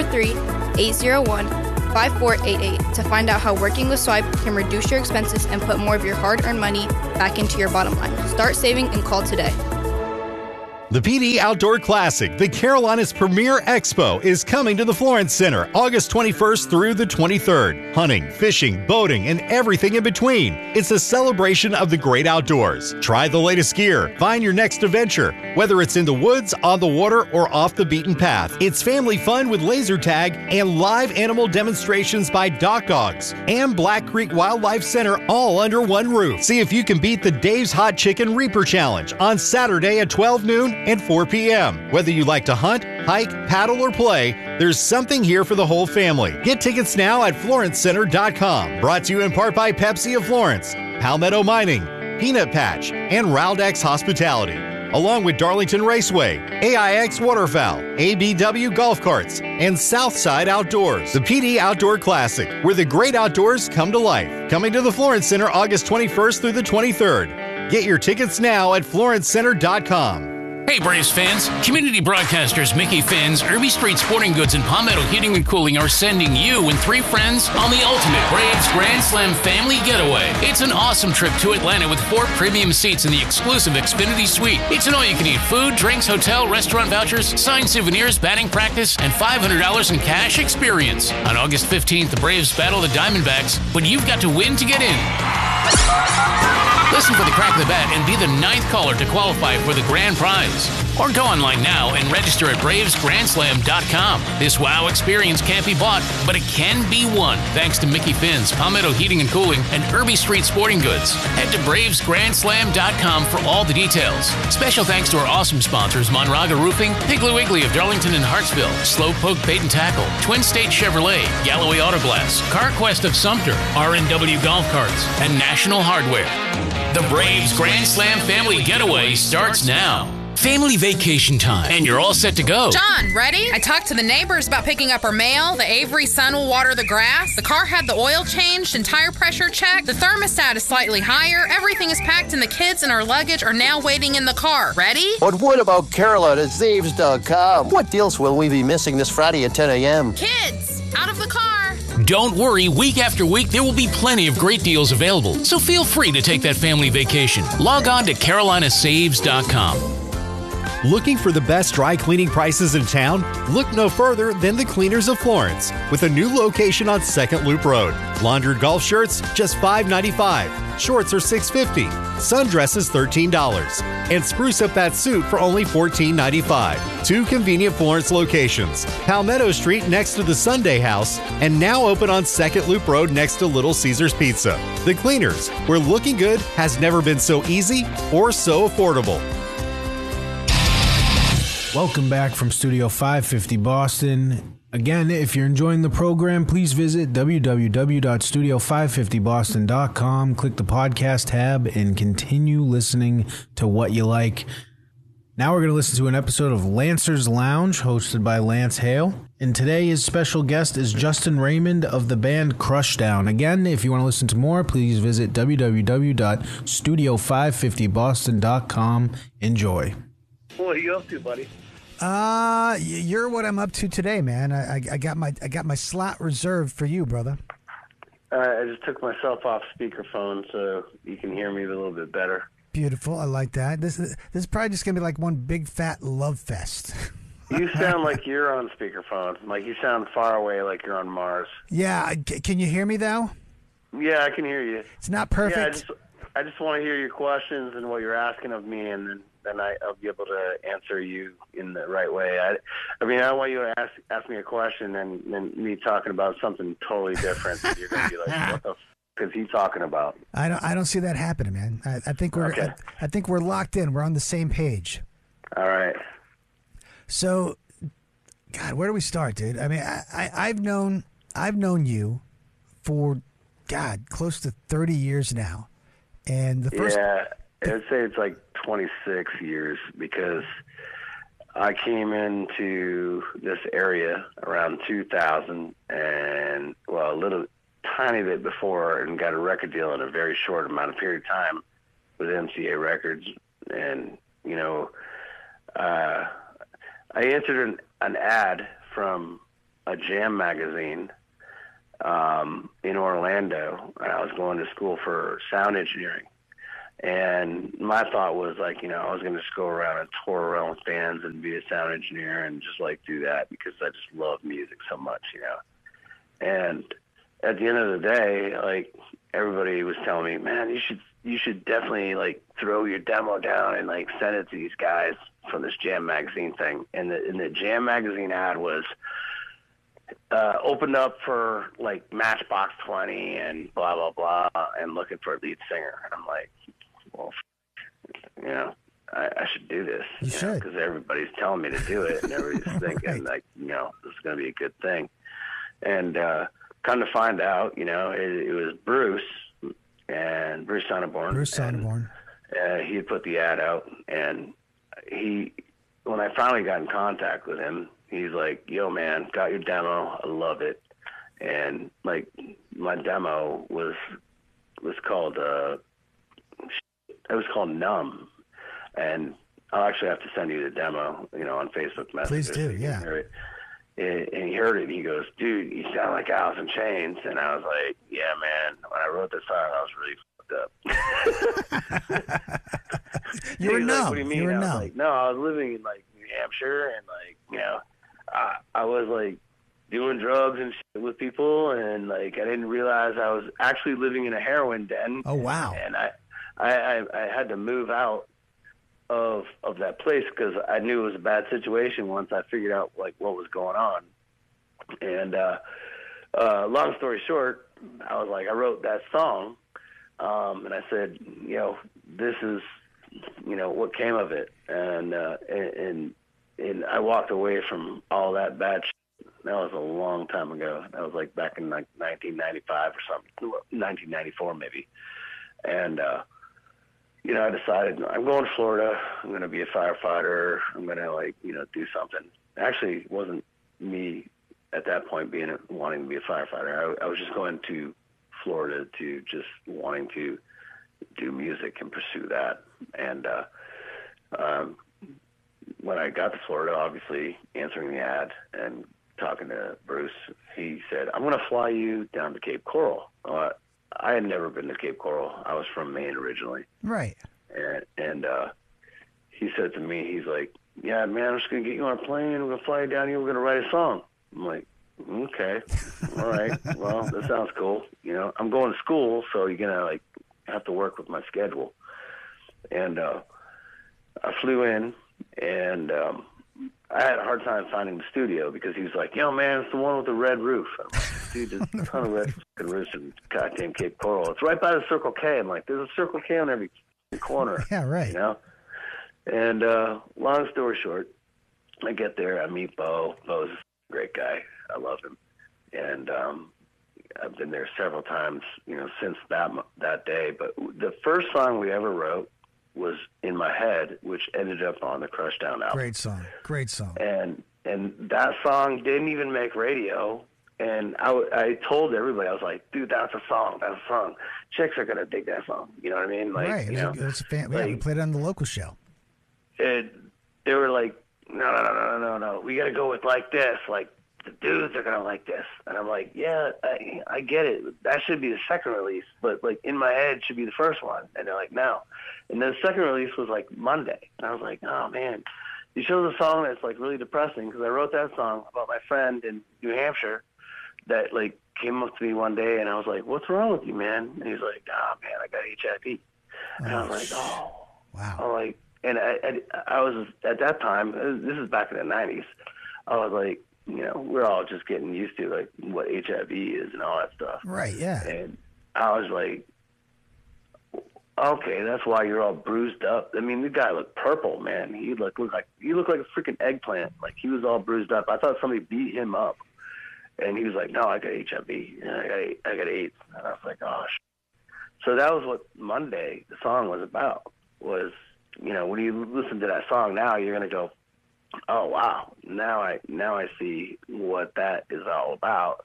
843-801-5488 to find out how working with Swipe can reduce your expenses and put more of your hard-earned money back into your bottom line. Start saving and call today. The PD Outdoor Classic, the Carolinas' premier expo, is coming to the Florence Center August 21st through the 23rd. Hunting, fishing, boating, and everything in between. It's a celebration of the great outdoors. Try the latest gear. Find your next adventure, whether it's in the woods, on the water, or off the beaten path. It's family fun with laser tag and live animal demonstrations by Doc Dogs and Black Creek Wildlife Center, all under one roof. See if you can beat the Dave's Hot Chicken Reaper Challenge on Saturday at 12 noon and 4 p.m. Whether you like to hunt, hike, paddle, or play, there's something here for the whole family. Get tickets now at FlorenceCenter.com. Brought to you in part by Pepsi of Florence, Palmetto Mining, Peanut Patch, and Raldex Hospitality, along with Darlington Raceway, AIX Waterfowl, ABW Golf Carts, and Southside Outdoors. The PD Outdoor Classic, where the great outdoors come to life. Coming to the Florence Center August 21st through the 23rd. Get your tickets now at FlorenceCenter.com. Hey Braves fans, community broadcasters Mickey Finn's, Irby Street Sporting Goods, and Palmetto Heating and Cooling are sending you and 3 friends on the ultimate Braves Grand Slam family getaway. It's an awesome trip to Atlanta with 4 premium seats in the exclusive Xfinity Suite. It's an all-you-can-eat food, drinks, hotel, restaurant vouchers, signed souvenirs, batting practice, and $500 in cash experience. On August 15th, the Braves battle the Diamondbacks, but you've got to win to get in. Listen for the crack of the bat and be the 9th caller to qualify for the grand prize. Or go online now and register at BravesGrandSlam.com. This wow experience can't be bought, but it can be won thanks to Mickey Finn's, Palmetto Heating and Cooling, and Irby Street Sporting Goods. Head to BravesGrandSlam.com for all the details. Special thanks to our awesome sponsors, Monraga Roofing, Piggly Wiggly of Darlington and Hartsville, Slowpoke Bait and Tackle, Twin State Chevrolet, Galloway Auto Glass, CarQuest of Sumter, RNW Golf Carts, and National Hardware. The Braves Grand Slam Family Getaway starts now. Family vacation time, and you're all set to go. John, ready? I talked to the neighbors about picking up our mail. The Avery son will water the grass. The car had the oil changed and tire pressure checked. The thermostat is slightly higher. Everything is packed, and the kids and our luggage are now waiting in the car. Ready? But what about Carolina Zaves.com? What deals will we be missing this Friday at 10 a.m.? Kids, out of the car. Don't worry, week after week, there will be plenty of great deals available, so feel free to take that family vacation. Log on to CarolinaSaves.com. Looking for the best dry cleaning prices in town? Look no further than the Cleaners of Florence, with a new location on 2nd Loop Road. Laundered golf shirts, just $5.95. Shorts are $6.50. Sundresses, $13. And spruce up that suit for only $14.95. 2 convenient Florence locations. Palmetto Street next to the Sunday House, and now open on 2nd Loop Road next to Little Caesars Pizza. The Cleaners, where looking good has never been so easy or so affordable. Welcome back from Studio 550 Boston. Again, if you're enjoying the program, please visit www.studio550boston.com, click the podcast tab, and continue listening to what you like. Now we're going to listen to an episode of Lancer's Lounge, hosted by Lance Hale. And today his special guest is Justin Raymond of the band Crushdown. Again, if you want to listen to more, please visit www.studio550boston.com. Enjoy. What are you up to, buddy? You're what I'm up to today, man. I got my slot reserved for you, brother. I just took myself off speakerphone so you can hear me a little bit better. Beautiful. I like that. This is probably just gonna be like one big fat love fest. You sound like you're on speakerphone. Like you sound far away, like you're on Mars. Yeah. Can you hear me though? Yeah, I can hear you. It's not perfect. Yeah, I just want to hear your questions and what you're asking of me, and then I'll be able to answer you in the right way. I mean, I don't want you to ask me a question and me talking about something totally different. You're going to be like, what the f*** is he talking about? I don't see that happening, man. I think we're okay. I think we're locked in. We're on the same page. All right. So, God, where do we start, dude? I mean, I've known you for, God, close to 30 years now. And the first... Yeah, I'd say it's like 26 years because I came into this area around 2000 and, well, a little tiny bit before, and got a record deal in a very short amount of period of time with MCA Records. And, you know, I answered an ad from a jam magazine in Orlando. I was going to school for sound engineering. And my thought was, like, you know, I was going to just go around and tour around with bands and be a sound engineer and just, like, do that because I just love music so much, you know. And at the end of the day, like, everybody was telling me, man, you should definitely, like, throw your demo down and, like, send it to these guys from this Jam Magazine thing. And the Jam Magazine ad was opened up for, like, Matchbox 20 and blah, blah, blah, and looking for a lead singer. And I'm like, well, you know, I should do this. You should. Because everybody's telling me to do it, and everybody's thinking, like, you know, this is going to be a good thing. And come to find out, you know, it was Bruce Sonneborn. Bruce Sonneborn. He had put the ad out, and when I finally got in contact with him, he's like, yo, man, got your demo. I love it. And, like, my demo was called Numb. And I'll actually have to send you the demo, you know, on Facebook Messenger. Please do, yeah. And he heard it, and he goes, dude, you sound like Alice in Chains. And I was like, yeah, man, when I wrote this song, I was really fucked up. You were numb. Like, what do you mean? You were I was numb. like, no, I was living in, like, New Hampshire, and, like, you know, I was, like, doing drugs and shit with people, and, like, I didn't realize I was actually living in a heroin den. Oh, wow. And I had to move out of that place because I knew it was a bad situation once I figured out, like, what was going on. And long story short, I was like, I wrote that song, and I said, you know, this is, you know, what came of it. And I walked away from all that bad shit. That was a long time ago. That was, like, back in, like, 1995 or something, 1994 maybe. And you know, I decided I'm going to Florida. I'm going to be a firefighter. I'm going to, like, you know, do something. Actually, it wasn't me at that point wanting to be a firefighter. I was just going to Florida to just wanting to do music and pursue that. And when I got to Florida, obviously answering the ad and talking to Bruce, he said, I'm going to fly you down to Cape Coral. I had never been to Cape Coral. I was from Maine originally. Right. And he said to me, he's like, yeah, man, I'm just going to get you on a plane. We're going to fly you down here. We're going to write a song. I'm like, okay. All right. Well, that sounds cool. You know, I'm going to school, so you're going to, like, have to work with my schedule. And I flew in, and I had a hard time finding the studio because he was like, yo, man, it's the one with the red roof. I'm like, dude, there's a ton of red roofs in goddamn Cape Coral. It's right by the Circle K. I'm like, there's a Circle K on every corner. Yeah, right. You know? And long story short, I get there. I meet Bo. Bo's a great guy. I love him. And I've been there several times, you know, since that day. But the first song we ever wrote was In My Head, which ended up on the Crushdown album. Great song. Great song. And that song didn't even make radio. And I told everybody, I was like, dude, that's a song. That's a song. Chicks are going to dig that song. You know what I mean? Like, right. You know, it's a fan. Yeah, we played it on the local show. They were like, no. We got to go with like this. Like, the dudes are going to like this. And I'm like, yeah, I get it. That should be the second release. But, like, In My Head should be the first one. And they're like, no. And the second release was, like, Monday. And I was like, oh, man. You chose a song that's, like, really depressing because I wrote that song about my friend in New Hampshire that, like, came up to me one day, and I was like, what's wrong with you, man? And he's like, oh, man, I got HIV. And I was like, oh. Wow. I'm like, and I was, at that time, this is back in the 90s, I was like, you know, we're all just getting used to, like, what HIV is and all that stuff. Right, yeah. And I was like, okay, that's why you're all bruised up. I mean, the guy looked purple, man. He looked like a freaking eggplant. Like, he was all bruised up. I thought somebody beat him up. And he was like, no, I got HIV. And I got AIDS. And I was like, oh, So that was what Monday, the song, was about. Was, you know, when you listen to that song now, you're going to go, Oh wow! Now I see what that is all about.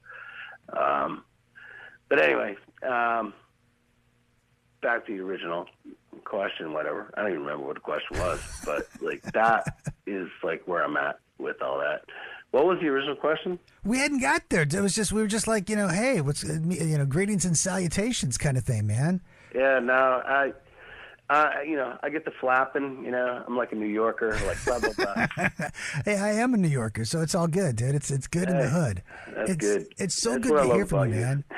But anyway, back to the original question. Whatever, I don't even remember what the question was, but like that is like where I'm at with all that. What was the original question? We hadn't got there. It was just we were just like, hey, what's greetings and salutations kind of thing, man. Yeah, no, I get the flapping, I'm like a New Yorker, like blah, blah, blah. Hey, I am a New Yorker, so it's all good, dude. It's good in the hood. That's good. It's so That's good to hear from you, man.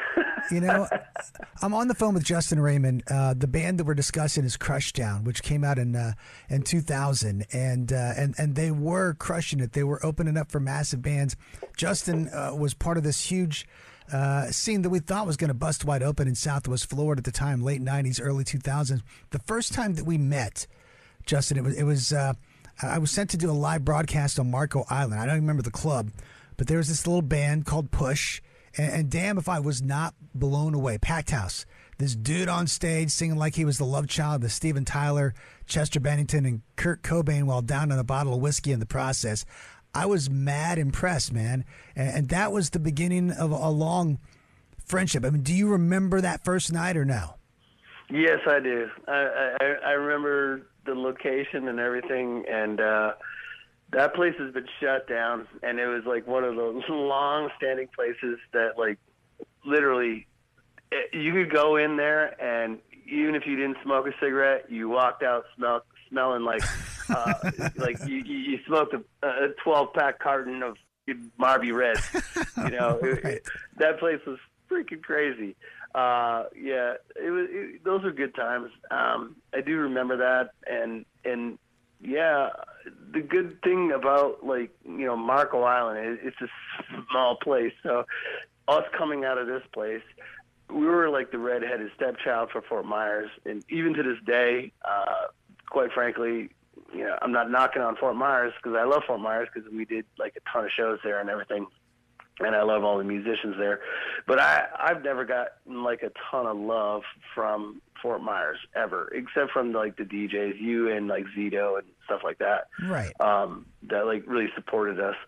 I'm on the phone with Justin Raymond. The band that we're discussing is Crushdown, which came out in 2000, and they were crushing it. They were opening up for massive bands. Justin was part of this huge scene that we thought was going to bust wide open in Southwest Florida at the time, late 90s, early 2000s. The first time that we met, Justin, it was I was sent to do a live broadcast on Marco Island. I don't remember the club, but there was this little band called Push, and damn if I was not blown away. Packed house. This dude on stage singing like he was the love child of Steven Tyler, Chester Bennington, and Kurt Cobain while down on a bottle of whiskey in the process. I was mad impressed, man. And that was the beginning of a long friendship. I mean, do you remember that first night or no? Yes, I do. I remember the location and everything, and that place has been shut down, and it was like one of those long-standing places that, like, literally you could go in there, and even if you didn't smoke a cigarette, you walked out smelling like like you smoked a 12-pack carton of Marby Red. Right. That place was freaking crazy. Yeah, those are good times. I do remember that, and yeah, the good thing about Marco Island is it's a small place. So us coming out of this place, we were like the redheaded stepchild for Fort Myers, and even to this day, quite frankly, I'm not knocking on Fort Myers because I love Fort Myers because we did like a ton of shows there and everything, and I love all the musicians there. But I've never gotten like a ton of love from Fort Myers ever, except from like the DJs, you and like Zito and stuff like that. Right. That like really supported us.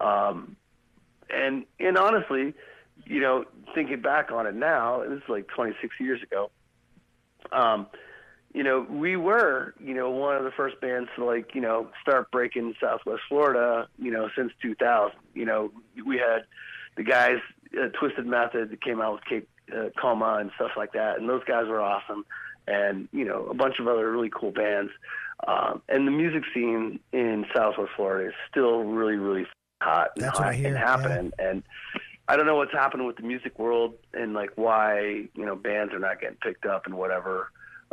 And honestly, thinking back on it now, this is like 26 years ago. We were, one of the first bands to start breaking Southwest Florida, since 2000. We had the guys, Twisted Method, that came out with Cape Coma and stuff like that. And those guys were awesome. And, a bunch of other really cool bands. And the music scene in Southwest Florida is still really, really hot and That's what I hear. And happening. Yeah. And I don't know what's happening with the music world and why, bands are not getting picked up and whatever.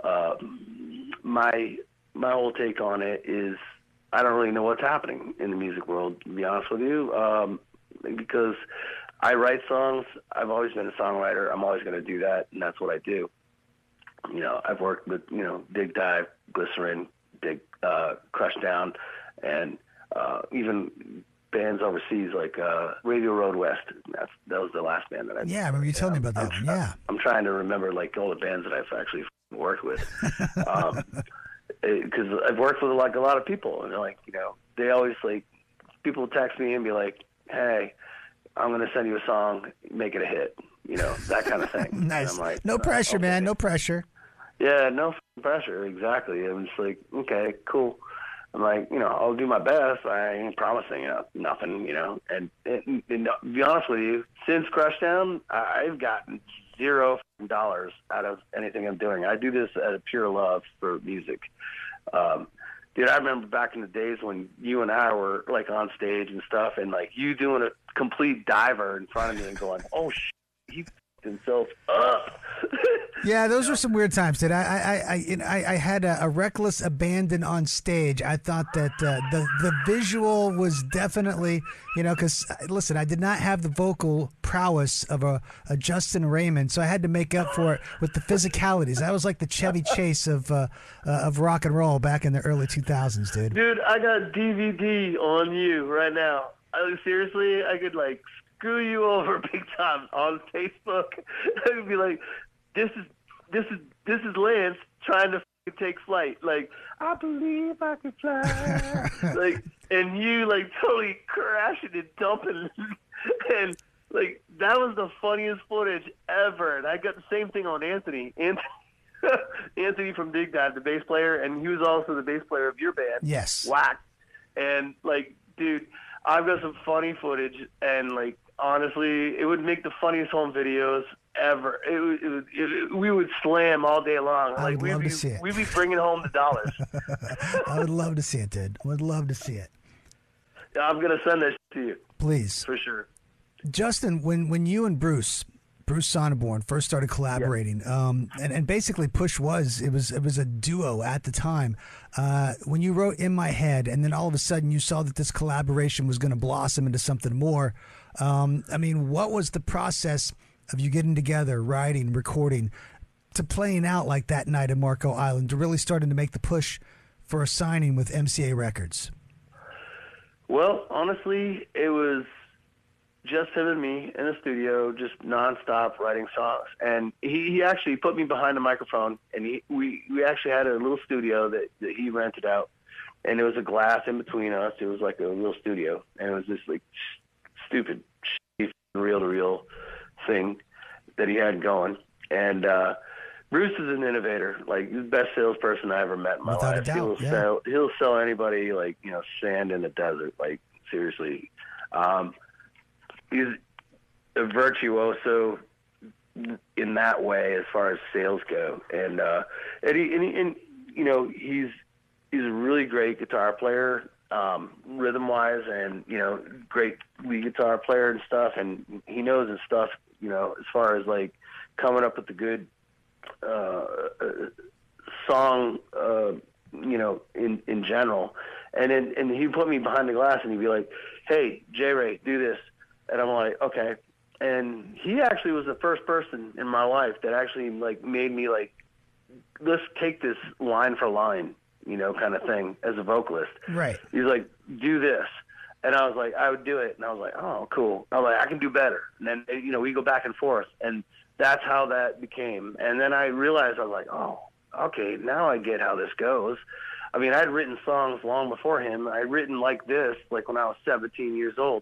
My whole take on it is I don't really know what's happening in the music world, to be honest with you, because I write songs. I've always been a songwriter. I'm always going to do that, and that's what I do. I've worked with, Dig Dive, Glycerin, Crushdown, and even bands overseas like Radio Road West. That was the last band that I Yeah, I remember you telling me about that one. Yeah. I'm trying to remember all the bands that I've actually worked with. Because I've worked with a lot of people, and they always people text me and be like, "Hey, I'm going to send you a song, make it a hit," that kind of thing. Nice. And I'm like, no pressure, okay. Man. No pressure. Yeah, no pressure. Exactly. I'm just like, okay, cool. I'm like, I'll do my best. I ain't promising nothing, And to be honest with you, since Crushdown, I've gotten $0 out of anything I'm doing. I do this out of pure love for music. Dude, I remember back in the days when you and I were on stage and stuff, and you doing a complete diver in front of me and going, "Oh shit, he f***ed himself up." Yeah, those were some weird times, dude. I had a reckless abandon on stage. I thought that the visual was definitely, because listen, I did not have the vocal prowess of a Justin Raymond, so I had to make up for it with the physicalities. That was like the Chevy Chase of rock and roll back in the early 2000s, dude. Dude, I got DVD on you right now. Seriously, I could screw you over big time on Facebook. I would be like, This is Lance trying to take flight. I believe I could fly. and you like totally crashing and dumping, and like that was the funniest footage ever. And I got the same thing on Anthony from Dig Dive, the bass player, and he was also the bass player of your band. Yes. Wax. And like, dude, I've got some funny footage, and like honestly, it would make the funniest home videos ever. We would slam all day long. I would love to see it. We'd be bringing home the dollars. I would love to see it, dude. I would love to see it. I'm gonna send that to you, please, for sure. Justin, when you and Bruce Sonneborn first started collaborating, and basically Push was a duo at the time. When you wrote In My Head, and then all of a sudden you saw that this collaboration was going to blossom into something more. I mean, what was the process of you getting together, writing, recording, to playing out like that night at Marco Island, to really starting to make the push for a signing with MCA Records? Well, honestly, it was just him and me in the studio, just nonstop writing songs. And he actually put me behind the microphone, and we actually had a little studio that he rented out, and there was a glass in between us. It was like a little studio, and it was this like stupid, reel-to-reel thing that he had going. And Bruce is an innovator, like the best salesperson I ever met in my life. He'll sell anybody like, you know, sand in the desert, like seriously. He's a virtuoso in that way as far as sales go, and you know, he's a really great guitar player, rhythm wise, and you know, great lead guitar player and stuff, and he knows his stuff, you know, as far as like coming up with the good song, you know, in general. And he'd put me behind the glass and he'd be like, "Hey, J-Ray, do this." And I'm like, okay. And he actually was the first person in my life that actually like made me like, let's take this line for line, you know, kind of thing as a vocalist. Right. He's like, do this. And I was like, I would do it. And I was like, oh, cool. I was like, I can do better. And then, you know, we go back and forth. And that's how that became. And then I realized, I was like, oh, okay, now I get how this goes. I mean, I'd written songs long before him. I'd written like this, like when I was 17 years old.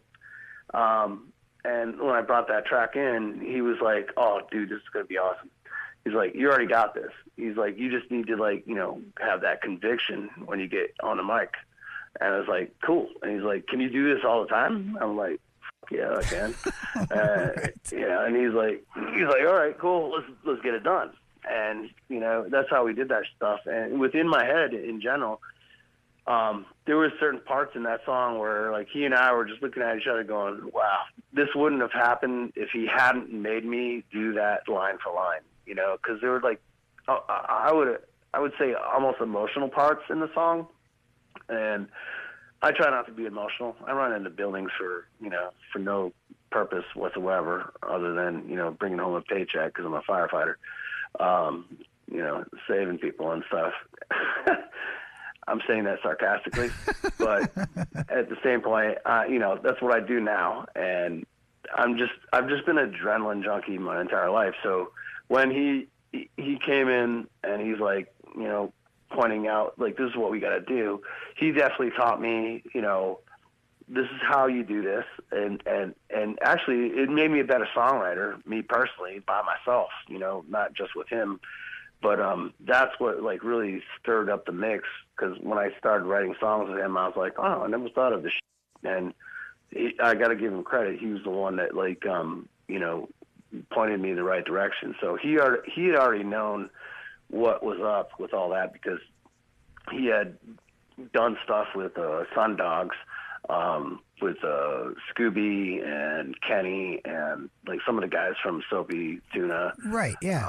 And when I brought that track in, he was like, oh, dude, this is going to be awesome. He's like, you already got this. He's like, you just need to, like, you know, have that conviction when you get on the mic. And I was like, cool. And he's like, can you do this all the time? I'm like, yeah, I can. Yeah. And he's like, all right, cool. Let's get it done. And, you know, that's how we did that stuff. And within my head in general, there were certain parts in that song where like he and I were just looking at each other going, wow, this wouldn't have happened if he hadn't made me do that line for line, you know, because there were like, I would say almost emotional parts in the song. And I try not to be emotional. I run into buildings for, you know, for no purpose whatsoever other than, you know, bringing home a paycheck because I'm a firefighter, you know, saving people and stuff. I'm saying that sarcastically, but at the same point, you know, that's what I do now. And I've just been an adrenaline junkie my entire life. So when he came in and he's like, you know, pointing out like, this is what we got to do. He definitely taught me, you know, this is how you do this. And actually it made me a better songwriter, me personally, by myself, you know, not just with him. But that's what like really stirred up the mix, because when I started writing songs with him, I was like, oh, I never thought of this shit. And I got to give him credit. He was the one that like, you know, pointed me in the right direction. So he had already known what was up with all that, because he had done stuff with Sun Dogs, with Scooby and Kenny and like some of the guys from Soapy Tuna. Right, yeah.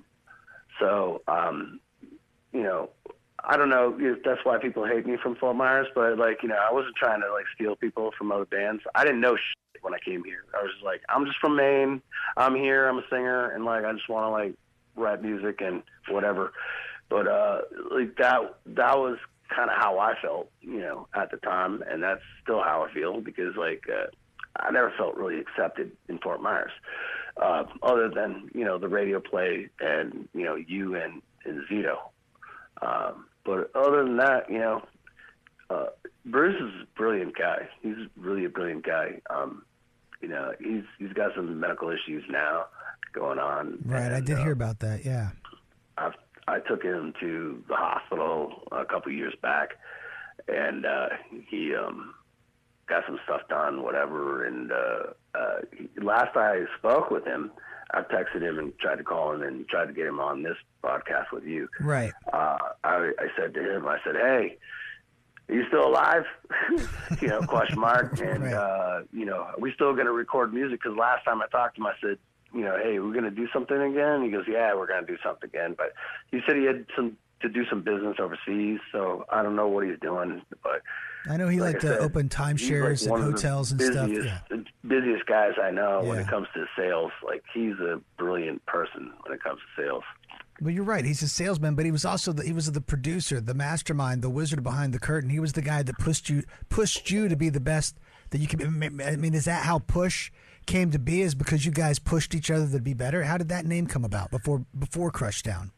So, you know, I don't know if that's why people hate me from Fort Myers, but like, you know, I wasn't trying to like steal people from other bands. I didn't know shit when I came here. I was just like, I'm just from Maine. I'm here. I'm a singer. And like, I just want to like write music and whatever. But, like that was kind of how I felt, you know, at the time. And that's still how I feel, because like, I never felt really accepted in Fort Myers. Other than, you know, the radio play and, you know, you and Zito. But other than that, you know, Bruce is a brilliant guy. He's really a brilliant guy. You know, he's got some medical issues now going on. Right, and I did hear about that. Yeah, I took him to the hospital a couple years back, and he got some stuff done, whatever. And last I spoke with him, I texted him and tried to call him and tried to get him on this podcast with you. Right. I said to him, I said, hey, are you still alive? You know, question mark. And, Right. you know, are we still going to record music? Because last time I talked to him, I said, you know, hey, we're going to do something again? He goes, yeah, we're going to do something again. But he said he had to do some business overseas, so I don't know what he's doing. But I know he liked to open timeshares and hotels and stuff. Yeah. Busiest guys I know when Yeah. it comes to sales. Like, he's a brilliant person when it comes to sales. Well, you're right. He's a salesman, but he was also the producer, the mastermind, the wizard behind the curtain. He was the guy that pushed you to be the best that you can. I mean, is that how Push came to be? Is because you guys pushed each other to be better? How did that name come about before Crushdown?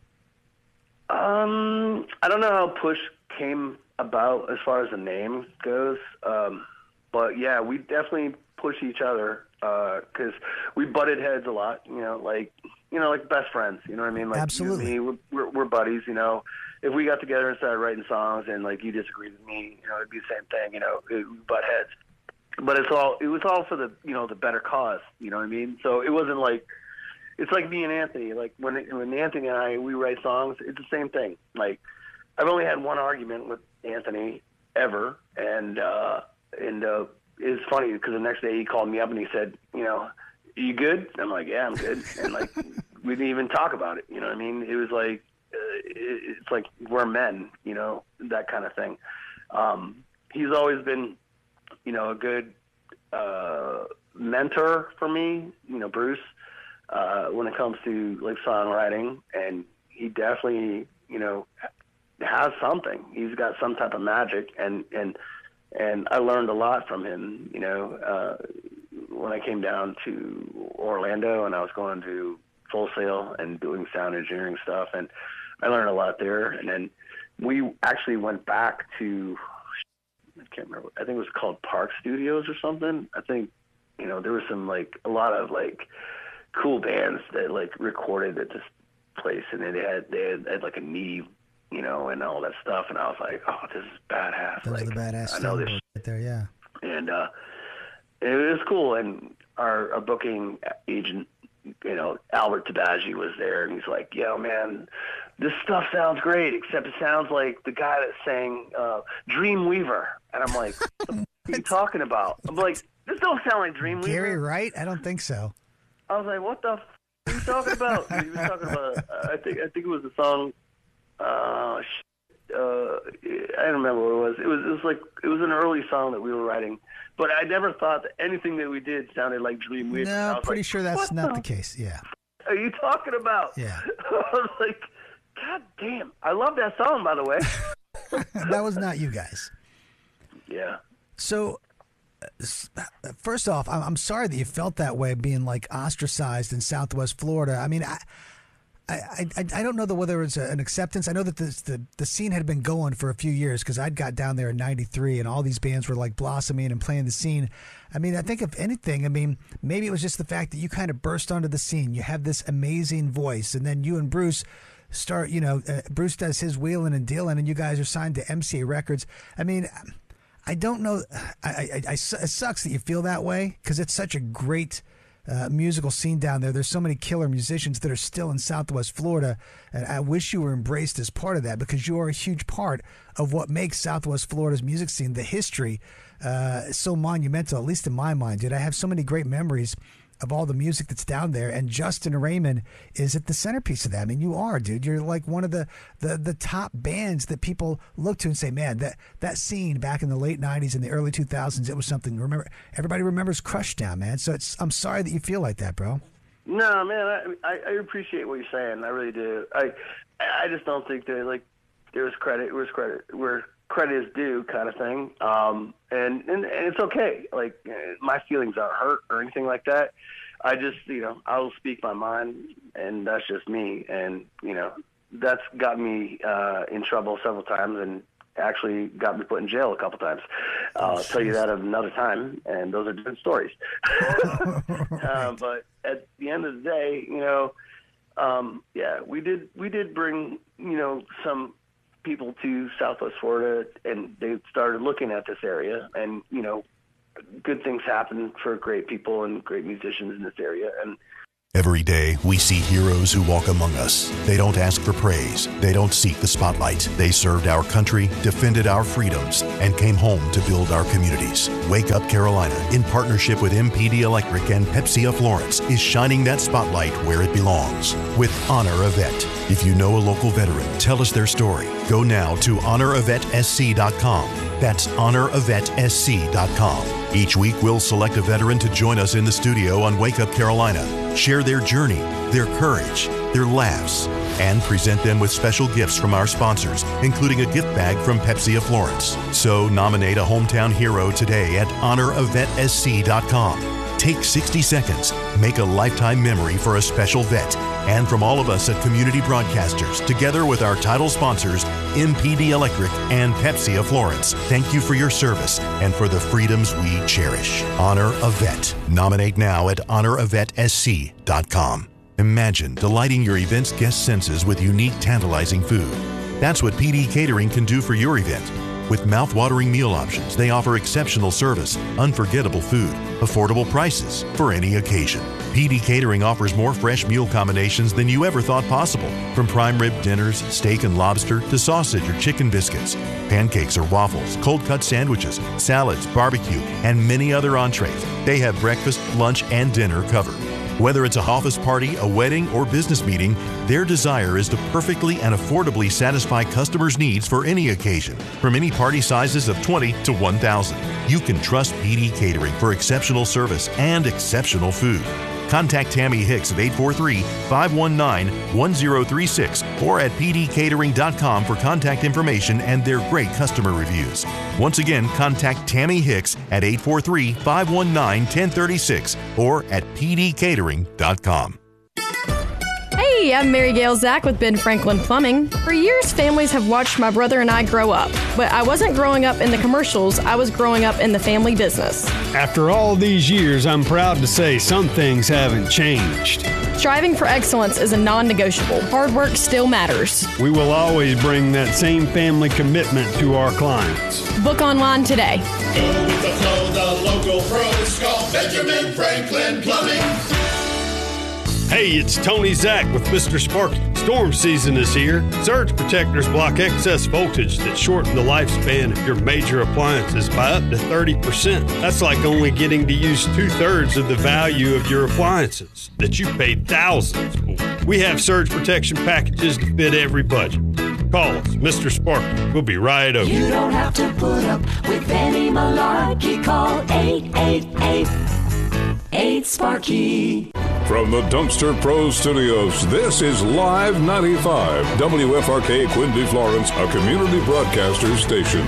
I don't know how Push came about as far as the name goes, but yeah, we definitely push each other because we butted heads a lot. You know, like best friends. You know what I mean? Like, absolutely. You and me, we're buddies. You know, if we got together and started writing songs and like you disagreed with me, you know, it'd be the same thing. You know, we butt heads. But it was all for the better cause. You know what I mean? So it wasn't like. It's like me and Anthony. Like when Anthony and we write songs, it's the same thing. Like I've only had one argument with Anthony ever, and it's funny because the next day he called me up and he said, you know, you good? I'm like, yeah, I'm good. And like we didn't even talk about it. You know what I mean? It was like it's like we're men. You know, that kind of thing. He's always been, you know, a good mentor for me. You know, Bruce. When it comes to like songwriting, and he definitely, you know, has something. He's got some type of magic, and I learned a lot from him. You know, when I came down to Orlando and I was going to Full Sail and doing sound engineering stuff, and I learned a lot there. And then we actually went back to, I can't remember. I think it was called Park Studios or something. I think, you know, there was some like a lot of like cool bands that like recorded at this place, and they had like a Neve, you know, and all that stuff, and I was like, oh, this is badass. That was like, the badass I know this right there, yeah. And it was cool, and our booking agent, you know, Albert Tabagi was there, and he's like, yo, man, this stuff sounds great, except it sounds like the guy that sang Dreamweaver. And I'm like, what are you talking about? I'm like, this don't sound like Dreamweaver. Gary Wright? I don't think so. I was like, what the are you talking about? He was talking about, I think it was the song, I don't remember what it was. It was an early song that we were writing, but I never thought that anything that we did sounded like Dreamweaver. No, pretty sure that's not the case. Yeah. Are you talking about? Yeah. I was like, God damn. I love that song, by the way. That was not you guys. Yeah. So, first off, I'm sorry that you felt that way, being like ostracized in Southwest Florida. I mean, I don't know whether it's an acceptance. I know that the scene had been going for a few years because I'd got down there in '93 and all these bands were like blossoming and playing the scene. I mean, I think if anything, I mean, maybe it was just the fact that you kind of burst onto the scene. You have this amazing voice, and then you and Bruce start, you know, Bruce does his wheeling and dealing, and you guys are signed to MCA Records. I mean, I don't know. It sucks that you feel that way because it's such a great musical scene down there. There's so many killer musicians that are still in Southwest Florida, and I wish you were embraced as part of that because you are a huge part of what makes Southwest Florida's music scene, the history, so monumental, at least in my mind, dude. I have so many great memories of all the music that's down there, and Justin Raymond is at the centerpiece of that. I mean, you are, dude. You're like one of the top bands that people look to and say, man, that scene back in the late 90s and the early 2000s, it was something. Remember, everybody remembers Crushdown, man. So I'm sorry that you feel like that, bro. No, man, I appreciate what you're saying. I really do. I just don't think that, like, there's credit where credit is due, kind of thing. And it's okay. Like, my feelings aren't hurt or anything like that. I just, you know, I will speak my mind, and that's just me. And, you know, that's got me in trouble several times. And actually got me put in jail a couple times. I'll tell you that another time, and those are different stories. But at the end of the day, we did bring, some people to Southwest Florida, and they started looking at this area, and, good things happen for great people and great musicians in this area. And every day, we see heroes who walk among us. They don't ask for praise. They don't seek the spotlight. They served our country, defended our freedoms, and came home to build our communities. Wake Up Carolina, in partnership with MPD Electric and Pepsi of Florence, is shining that spotlight where it belongs with Honor a Vet. If you know a local veteran, tell us their story. Go now to honoravetsc.com. That's honoravetsc.com. Each week, we'll select a veteran to join us in the studio on Wake Up Carolina, share their journey, their courage, their laughs, and present them with special gifts from our sponsors, including a gift bag from Pepsi of Florence. So nominate a hometown hero today at honoravetsc.com. Take 60 seconds, make a lifetime memory for a special vet. And from all of us at Community Broadcasters, together with our title sponsors, MPD Electric and Pepsi of Florence, thank you for your service and for the freedoms we cherish. Honor a Vet. Nominate now at honoravetsc.com. Imagine delighting your event's guest senses with unique, tantalizing food. That's what PD Catering can do for your event. With mouth-watering meal options, they offer exceptional service, unforgettable food, affordable prices for any occasion. PD Catering offers more fresh meal combinations than you ever thought possible. From prime rib dinners, steak and lobster, to sausage or chicken biscuits, pancakes or waffles, cold-cut sandwiches, salads, barbecue, and many other entrees. They have breakfast, lunch, and dinner covered. Whether it's a office party, a wedding, or business meeting, their desire is to perfectly and affordably satisfy customers' needs for any occasion, from any party sizes of 20 to 1,000. You can trust PD Catering for exceptional service and exceptional food. Contact Tammy Hicks at 843-519-1036 or at pdcatering.com for contact information and their great customer reviews. Once again, contact Tammy Hicks at 843-519-1036 or at pdcatering.com. Hey, I'm Mary Gail Zach with Ben Franklin Plumbing. For years, families have watched my brother and I grow up. But I wasn't growing up in the commercials, I was growing up in the family business. After all these years, I'm proud to say some things haven't changed. Striving for excellence is a non-negotiable. Hard work still matters. We will always bring that same family commitment to our clients. Book online today. Go with the flow, the local pros call Benjamin Franklin Plumbing. Hey, it's Tony Zach with Mr. Sparky. Storm season is here. Surge protectors block excess voltage that shorten the lifespan of your major appliances by up to 30%. That's like only getting to use 2/3 of the value of your appliances that you paid thousands for. We have surge protection packages to fit every budget. Call us, Mr. Sparky. We'll be right over. You don't have to put up with any malarkey. Call 888-8-SPARKY. From the Dumpster Pro Studios, this is Live 95, WFRK Quincy, Florence, a community broadcaster station.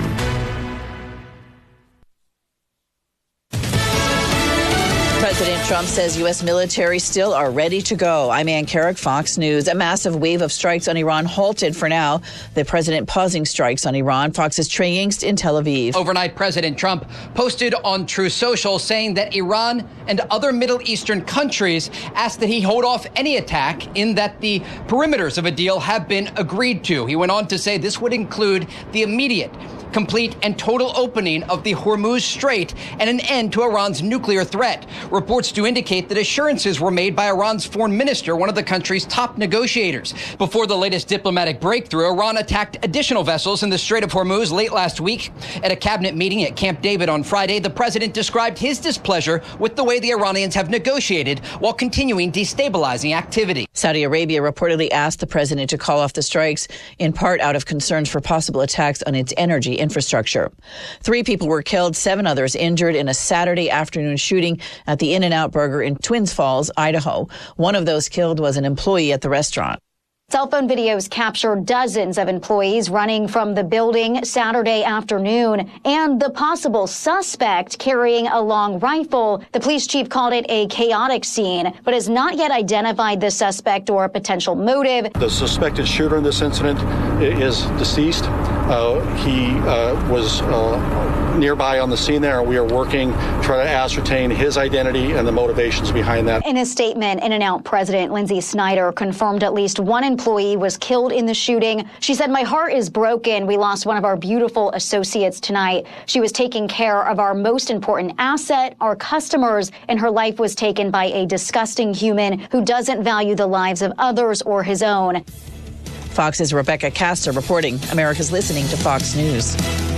President Trump says U.S. military still are ready to go. I'm Ann Carrick, Fox News. A massive wave of strikes on Iran halted for now. The president pausing strikes on Iran. Fox's Trey Yingst in Tel Aviv. Overnight, President Trump posted on Truth Social saying that Iran and other Middle Eastern countries asked that he hold off any attack, in that the perimeters of a deal have been agreed to. He went on to say this would include the immediate, complete, and total opening of the Hormuz Strait and an end to Iran's nuclear threat. Reports do indicate that assurances were made by Iran's foreign minister, one of the country's top negotiators. Before the latest diplomatic breakthrough, Iran attacked additional vessels in the Strait of Hormuz late last week. At a cabinet meeting at Camp David on Friday, the president described his displeasure with the way the Iranians have negotiated while continuing destabilizing activity. Saudi Arabia reportedly asked the president to call off the strikes, in part out of concerns for possible attacks on its energy infrastructure. 3 people were killed, 7 others injured in a Saturday afternoon shooting at the In-N-Out Burger in Twins Falls, Idaho. One of those killed was an employee at the restaurant. Cell phone videos capture dozens of employees running from the building Saturday afternoon, and the possible suspect carrying a long rifle. The police chief called it a chaotic scene, but has not yet identified the suspect or a potential motive. The suspected shooter in this incident is deceased. He was nearby on the scene there, and we are working to try to ascertain his identity and the motivations behind that. In a statement, In-N-Out President Lindsay Snyder confirmed at least one employee was killed in the shooting. She said, "My heart is broken. We lost one of our beautiful associates tonight. She was taking care of our most important asset, our customers, and her life was taken by a disgusting human who doesn't value the lives of others or his own." Fox's Rebecca Castor reporting. America's listening to Fox News.